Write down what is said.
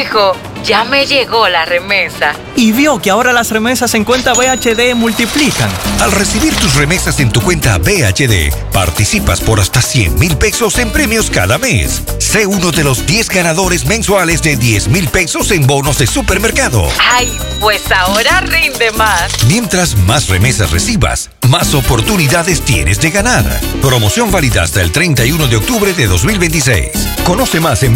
Hijo, ya me llegó la remesa. Y vio que ahora las remesas en cuenta BHD multiplican. Al recibir tus remesas en tu cuenta BHD, participas por hasta 100,000 pesos en premios cada mes. Sé uno de los 10 ganadores mensuales de 10,000 pesos en bonos de supermercado. Ay, pues ahora rinde más. Mientras más remesas recibas, más oportunidades tienes de ganar. Promoción válida hasta el 31 de octubre de 2026. Conoce más en